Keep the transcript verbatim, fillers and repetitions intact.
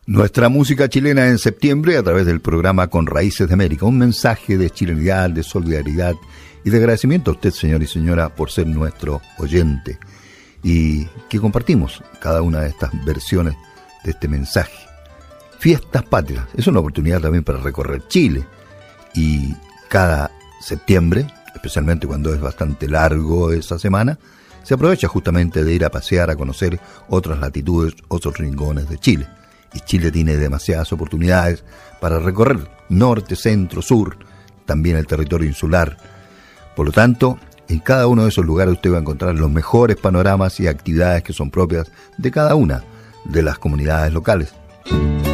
Nuestra música chilena en septiembre a través del programa Con Raíces de América. Un mensaje de chilenidad, de solidaridad y de agradecimiento a usted, señor y señora, por ser nuestro oyente y que compartimos cada una de estas versiones de este mensaje. Fiestas Patrias es una oportunidad también para recorrer Chile y cada septiembre, especialmente cuando es bastante largo esa semana, se aprovecha justamente de ir a pasear, a conocer otras latitudes, otros rincones de Chile. Y Chile tiene demasiadas oportunidades para recorrer norte, centro, sur, también el territorio insular. Por lo tanto, en cada uno de esos lugares usted va a encontrar los mejores panoramas y actividades que son propias de cada una de las comunidades locales.